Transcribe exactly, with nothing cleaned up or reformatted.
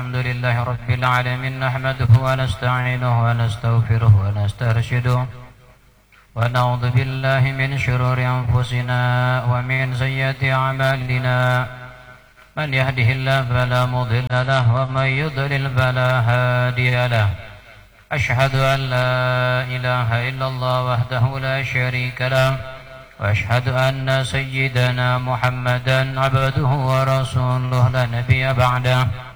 الحمد لله رب العالمين نحمده ونستعينه ونستغفره ونسترشده ونعوذ بالله من شرور أنفسنا ومن سيئات أعمالنا من يهده الله فلا مضل له ومن يضلل فلا هادي له أشهد أن لا إله إلا الله وحده لا شريك له وأشهد أن سيدنا محمدا عبده ورسوله لا نبي بعده